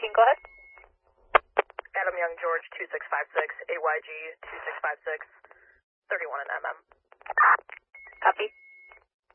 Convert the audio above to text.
go ahead. Adam Young, George, 2656, AYG, 2656, 31 in MM. Copy.